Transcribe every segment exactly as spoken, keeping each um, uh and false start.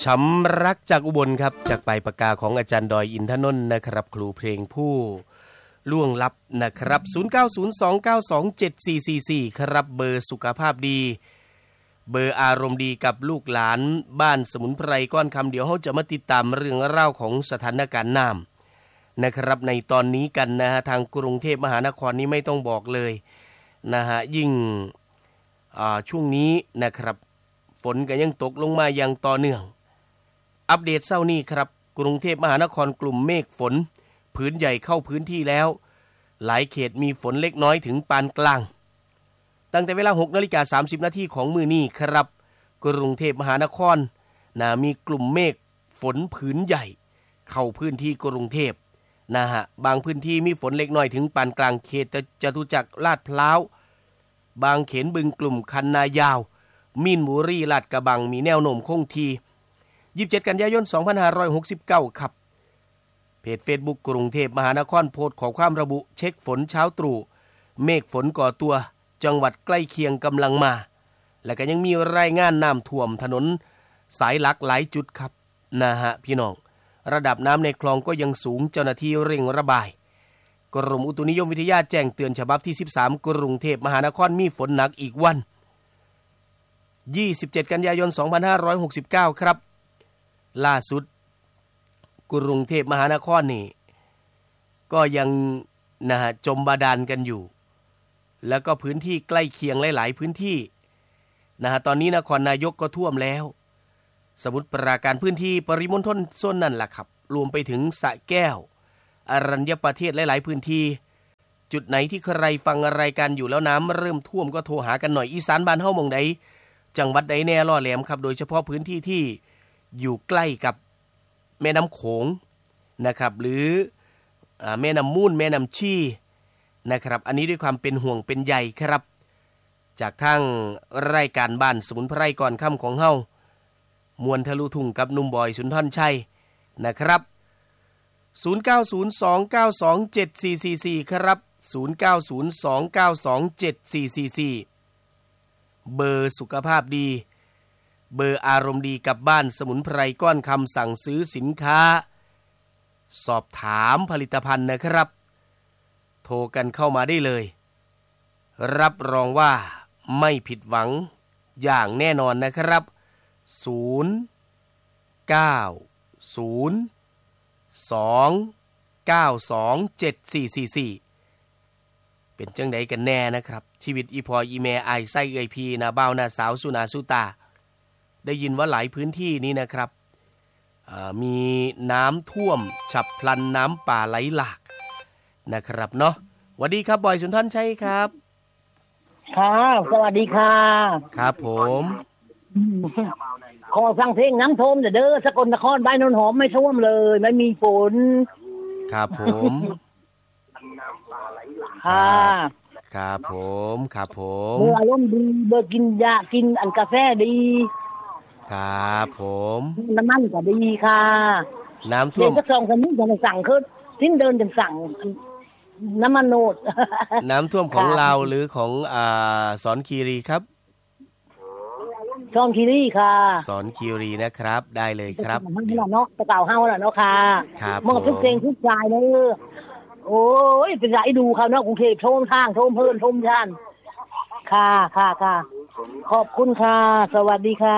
ช้ำรักจากอุบลครับจากปลายปากกาของอาจารย์ดอยอินทนนท์นะครับครูเพลงผู้ล่วงลับนะครับศูนย์ เก้า ศูนย์ สอง เก้า สอง เจ็ด สี่ สี่ สี่ครับเบอร์สุขภาพดีเบอร์อารมณ์ดีกับลูกหลานบ้านสมุนไพรก้อนคำเดี๋ยวเราจะมาติดตามเรื่องเล่าของสถานการณ์น้ำนะครับในตอนนี้กันนะฮะทางกรุงเทพมหานครนี้ไม่ต้องบอกเลยนะฮะยิ่งช่วงนี้นะครับฝนก็ยังตกลงมาอย่างต่อเนื่องอัปเดตเช้านี้ครับกรุงเทพมหานครกลุ่มเมฆฝนพื้นใหญ่เข้าพื้นที่แล้วหลายเขตมีฝนเล็กน้อยถึงปานกลางตั้งแต่เวลา หกนาฬิกาสามสิบนาทีของมื้อนี้ครับกรุงเทพมหานครนะมีกลุ่มเมฆฝนพื้นใหญ่เข้าพื้นที่กรุงเทพนะฮะบางพื้นที่มีฝนเล็กน้อยถึงปานกลางเขตจตุจักรลาดพร้าวบางเขนบึงกลุ่มคันนายาวมีนบุรีลาดกระบังมีแนวโน้มคงที่ยี่สิบเจ็ดกันยายนสองพันห้าร้อยหกสิบเก้าครับเพจ Facebook กรุงเทพมหานครโพสต์ขอความระบุเช็คฝนเช้าตรู่เมฆฝนก่อตัวจังหวัดใกล้เคียงกำลังมาและก็ยังมีรายงานน้ำท่วมถนนสายหลักหลายจุดครับนะฮะพี่น้องระดับน้ำในคลองก็ยังสูงเจ้าหน้าที่เร่งระบายกรมอุตุนิยมวิทยาแจ้งเตือนฉบับที่สิบสามกรุงเทพมหานครมีฝนหนักอีกวันยี่สิบเจ็ดกันยายนสองพันห้าร้อยหกสิบเก้าครับล่าสุดกรุงเทพมหานครนี่ก็ยังนะฮะจมบาดาลกันอยู่แล้วก็พื้นที่ใกล้เคียงหลายๆพื้นที่นะฮะตอนนี้นครนายกก็ท่วมแล้วสมุทรปราการพื้นที่ปริมณฑลโซนนั่นแหละครับรวมไปถึงสระแก้วอรัญญประเทศหลายๆพื้นที่จุดไหนที่ใครฟังรายการอยู่แล้วน้ำเริ่มท่วมก็โทรหากันหน่อยอีสานบ้านเฮาหม่องใดจังหวัดใดแน่ล่อแหลมครับโดยเฉพาะพื้นที่ที่อยู่ใกล้กับแม่น้ำโขงนะครับหรือแม่น้ำมูลแม่น้ำชีนะครับอันนี้ด้วยความเป็นห่วงเป็นใยครับจากทางรายการบ้านสมุนไพรก่อนค่ำของเฮามวลทะลุทุ่งกับนุ่มบอยสุนทรชัยนะครับศูนย์ เก้า ศูนย์ สอง เก้า สอง เจ็ด สี่ สี่ สี่ครับศูนย์ เก้า ศูนย์ สอง เก้า สอง เจ็ด สี่ สี่ สี่เบอร์สุขภาพดีเบอร์อารมณ์ดีกับบ้านสมุนไพรก้อนคำสั่งซื้อสินค้าสอบถามผลิตภัณฑ์นะครับโทรกันเข้ามาได้เลยรับรองว่าไม่ผิดหวังอย่างแน่นอนนะครับศูนย์ เก้า ศูนย์ สอง เก้า สอง เจ็ด สี่ สี่ สี่เป็นจังไดกันแน่นะครับชีวิตอีพออีแม่อายไส้เอ่ยพีนาบ่าวนาสาวสุนาสุตาได้ยินว่าหลายพื้นที่นี้นะครับมีน้ำท่วมฉับพลันน้ำป่าไหลหลากนะครับเนาะสวัสดีครับบอยสุนทรชัยครับค่ะสวัสดีค่ะครับผมขอฟังเพลงน้ำท่วมเด้อสกลนครบ้านโนนหอมไม่ท่วมเลยไม่มีฝนครับผมค่ะครับผมครับผมเมื่ออารมณ์ดีเบอร์กินยากินอันกาแฟดีครับผมน้ำมันก็ดีค่ะน้ำท่วมก็สองคนนี้จะสั่งคือทิ้นเดินจะสั่งน้ำมันโนดน้ำท่วมของเราหรือของอ่าสอนคีรีครับสอนคีรีค่ะสอนคีรีนะครับได้เลยครับเดี๋ยวเนาะตะเก่าเฮาแล้วเนาะค่ะครับมองทุกเพลงทุกใจเนอะโอ้ยเป็นไรดูเขาเนาะกรุงเทพโชมทางโชมเพิ่นโชมย่านค่ะค่ะค่ะขอบคุณค่ะสวัสดีค่ะ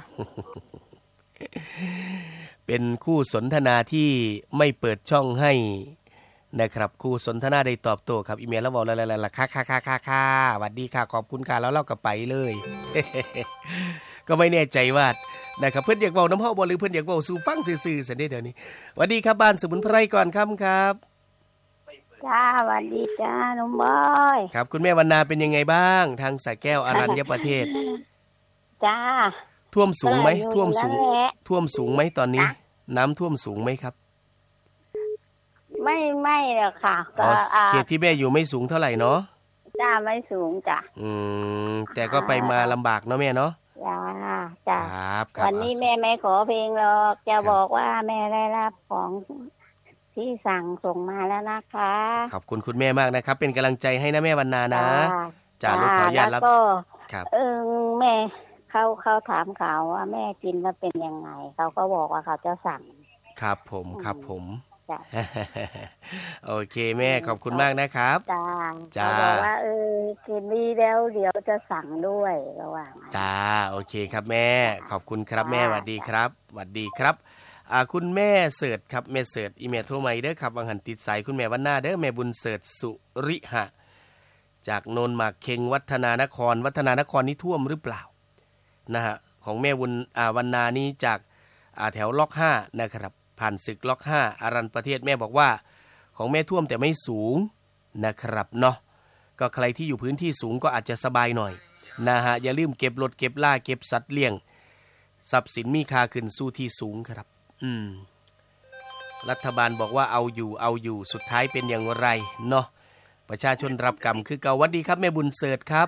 เป็นคู่สนทนาที่ไม่เปิดช่องให้นะครับคู่สนทนาได้ตอบโต้ครับอีเมลแล้วบอกอะไรๆล่ะค่ะค่ะค่ะค่ะสวัสดีค่ะขอบคุณค่ะแล้วเราก็ไปเลย ก็ไม่แน่ใจว่านะครับเพื่อนอยากเว้าน้ำเฮาบ่หรือเพื่อนอยากเว้าสู่ฟังซื่อๆซั่นเด้อเดี๋ยวนี้สวัสดีครับบ้านสมุนไพรก่อนค่ำครับจ้าสวัสดีจ้าน้องบอยครับคุณแม่วรรณาเป็นยังไงบ้างทางสระแก้วอรัญญประเทศจ้าท่วมสูงไหมท่วมสูงท่วมสูงไหมตอนนี้น้ำท่วมสูงไหมครับไม่ไม่หรอกค่ะก็เขตที่แม่อยู่ไม่สูงเท่าไหร่เนาะจ้าไม่สูงจ้ะอืมแต่ก็ไปมาลำบากเนาะแม่เนาะจ้าจ้าครับวันนี้แม่ไม่ขอเพลงหรอกจะบอกว่าแม่ได้รับของที่สั่งส่งมาแล้วนะคะขอบคุณคุณแม่มากนะครับเป็นกำลังใจให้นะแม่วรรณานะจ้าลูกขออนุญาตรับก็ครับเออแม่เขาเขาถามเขาว่าแม่กินแล้วเป็นยังไงเขาก็บอกว่าเขาจะสั่งครับผมครับผมจ้ะโอเคแม่ขอบคุณมากนะครับจ้าจ้าเขาบอกว่าเออกินดีแล้วเดี๋ยวจะสั่งด้วยระหว่างจ้าโอเคครับแม่ขอบคุณครับแม่สวัสดีครับสวัสดีครับอ่าคุณแม่เสิร์ชครับแม่เสิร์ชอีเมลโทรมาเด้อครับวังหันติดสายคุณแม่วันหน้าเด้อแม่บุญเสิร์ชสุริหะจากโนนหมากเค็งวัฒนานครวัฒนานครนี่ท่วมหรือเปล่านะฮะของแม่บุญอ่าวันนานี้จากอ่าแถวล็อกห้านะครับผ่านศึกล็อกห้าอารันประเทศแม่บอกว่าของแม่ท่วมแต่ไม่สูงนะครับเนาะก็ใครที่อยู่พื้นที่สูงก็อาจจะสบายหน่อยนะฮะอย่าลืมเก็บรถเก็บล่าเก็บสัตว์เลี้ยงทรัพย์สินมีค่าขึ้นสู่ที่สูงครับอืมรัฐบาลบอกว่าเอาอยู่เอาอยู่สุดท้ายเป็นอย่างไรเนาะประชาชนรับกรรมคือเก่าวัดดีครับแม่บุญเสิร์ชครับ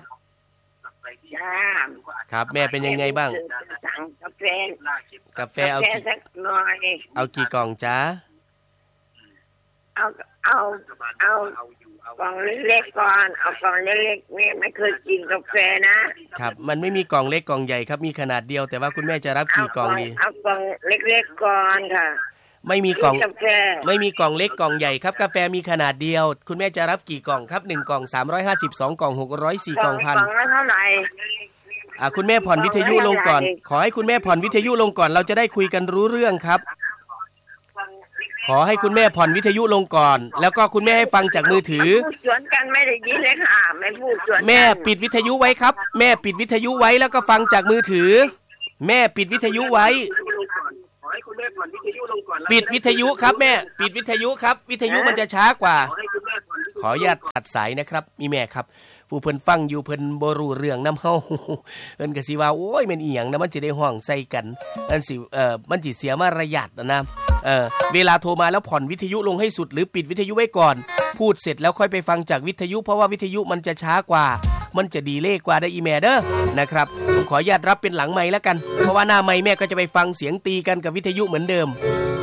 ครับแม่เป็นยังไงบ้างสั่งกาแฟกาแฟเอาสักหน่อยเอากี่กล่องจ้าเอาเอาเอากล่องเล็กๆก่อนเอากล่องเล็กๆแม่ไม่เคยกินกาแฟนะครับมันไม่มีกล่องเล็กกล่องใหญ่ครับมีขนาดเดียวแต่ว่าคุณแม่จะรับกี่กล่องดีเอากล่องเล็กๆก่อนค่ะไม่มีกล่องไม่มีกล่องเล็กกล่องใหญ่ครับกาแฟมีขนาดเดียวคุณแม่จะรับกี่กล่องครับหนึ่งกล่องสามร้อยห้าสิบ สองกล่องหกร้อยสี่กล่องพันกล่องละเท่าไหร่อ่าคุณแม่ผ่อนวิทยุลงก่อนขอให้คุณแม่ผ่อนวิทยุลงก่อนเราจะได้คุยกันรู้เรื่องครับขอให้คุณแม่ผ่อนวิทยุลงก่อนแล้วก็คุณแม่ให้ฟังจากมือถือพูดสวนกันไม่ได้ยินเลยค่ะไม่พูดสวนแม่ปิดวิทยุไว้ครับแม่ปิดวิทยุไว้แล้วก็ฟังจากมือถือแม่ปิดวิทยุไว้ปิดวิทยุครับแม่ปิดวิทยุครับวิทยุมันจะช้ากว่าขออนุญาตตัดสายนะครับมีแม่ครับผู้เพิ่นฟังอยู่เพิ่นบ่รู้เรื่องนำเฮาเพิ่นก็สิว่าโอ้ยแม่นอีหยังนะมันสิได้ฮ้องใส่กันนั่นสิเอ่อมันสิเสียมารยาทนะเอ่อเวลาโทรมาแล้วผ่อนวิทยุลงให้สุดหรือปิดวิทยุไว้ก่อนพูดเสร็จแล้วค่อยไปฟังจากวิทยุเพราะว่าวิทยุมันจะช้ากว่ามันจะดีเลย์กว่าได้อีแม่เด้อนะครับผมขออนุญาตรับเป็นหลังไมค์แล้วกันเพราะว่าหน้าไมค์แม่ก็จะไปฟังเสียงตีกันกับวิทยุเหมือนเดิม